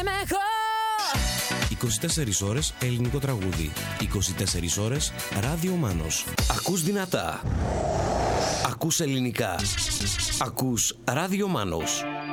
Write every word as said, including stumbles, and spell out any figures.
είκοσι τέσσερις ώρες ελληνικό τραγούδι. είκοσι τέσσερις ώρες ράδιο Μάνος. Ακούς δυνατά. Ακούς ελληνικά. Ακούς ράδιο Μάνος.